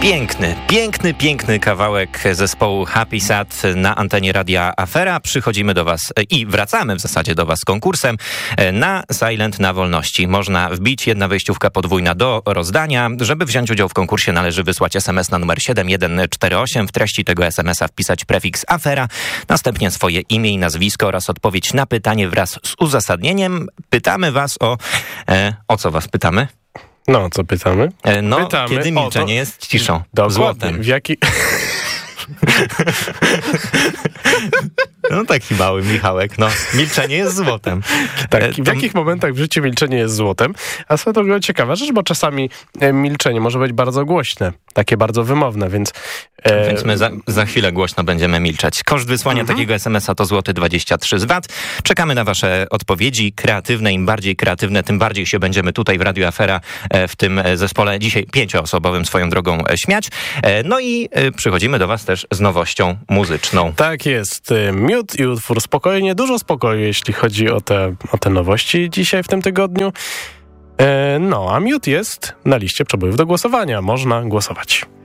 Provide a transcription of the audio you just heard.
Piękny kawałek zespołu Happy Sad na antenie Radia Afera. Przychodzimy do was i wracamy w zasadzie do was z konkursem na Silent na wolności. Można wbić, jedna wejściówka podwójna do rozdania. Żeby wziąć udział w konkursie, należy wysłać SMS na numer 7148. W treści tego SMS-a wpisać prefiks Afera, następnie swoje imię i nazwisko oraz odpowiedź na pytanie wraz z uzasadnieniem. Pytamy was o co was pytamy? No, co pytamy? Pytamy kiedy milczenie jest ciszą. Złotem. W jaki... No taki mały Michałek, no. Milczenie jest złotem. Tak, w jakich momentach w życiu milczenie jest złotem? A swoją drogą ciekawa rzecz, bo czasami milczenie może być bardzo głośne, takie bardzo wymowne, więc... Więc my za chwilę głośno będziemy milczeć. Koszt wysłania takiego SMS-a to złoty 23 z VAT. Czekamy na wasze odpowiedzi kreatywne. Im bardziej kreatywne, tym bardziej się będziemy tutaj w Radiu Afera w tym zespole dzisiaj 5-osobowym swoją drogą śmiać. No i przychodzimy do was też z nowością muzyczną. Tak jest. Miód i utwór Spokojnie. Dużo spokoju, jeśli chodzi o te nowości dzisiaj w tym tygodniu. No, a Miód jest na liście przebojów do głosowania. Można głosować.